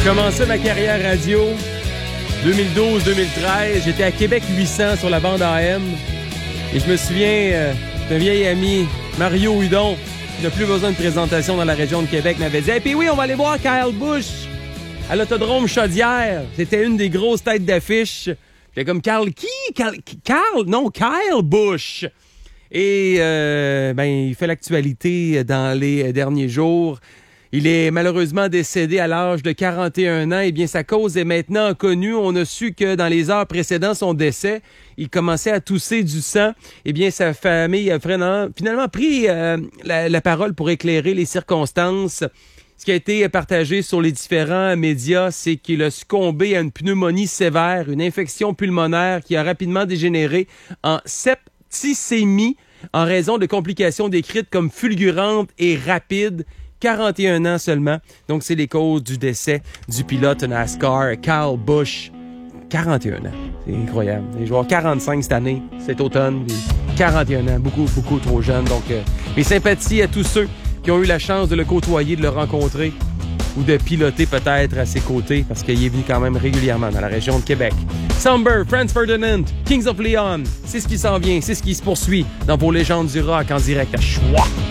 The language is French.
commençais ma carrière radio 2012-2013. J'étais à Québec 800 sur la bande AM. Et je me souviens d'un vieil ami, Mario Hudon, qui n'a plus besoin de présentation dans la région de Québec, m'avait dit « Hey, puis oui, on va aller voir Kyle Busch à l'Autodrome Chaudière. » C'était une des grosses têtes d'affiche. J'étais comme « Carl qui? Carl? Non, Kyle Busch. » Et il fait l'actualité dans les derniers jours. Il est malheureusement décédé à l'âge de 41 ans. Eh bien, sa cause est maintenant connue. On a su que dans les heures précédant son décès, il commençait à tousser du sang. Eh bien, sa famille a finalement pris la parole pour éclairer les circonstances. Ce qui a été partagé sur les différents médias, c'est qu'il a succombé à une pneumonie sévère, une infection pulmonaire qui a rapidement dégénéré en septicémie en raison de complications décrites comme fulgurantes et rapides. 41 ans seulement. Donc, c'est les causes du décès du pilote NASCAR, Kyle Busch. 41 ans. C'est incroyable. Il va avoir 45 cette année, cet automne. 41 ans. Beaucoup, beaucoup trop jeune. Donc, mes sympathies à tous ceux qui ont eu la chance de le côtoyer, de le rencontrer ou de piloter peut-être à ses côtés parce qu'il est venu quand même régulièrement dans la région de Québec. Somber, Franz Ferdinand, Kings of Leon. C'est ce qui s'en vient. C'est ce qui se poursuit dans vos légendes du rock en direct à Choix.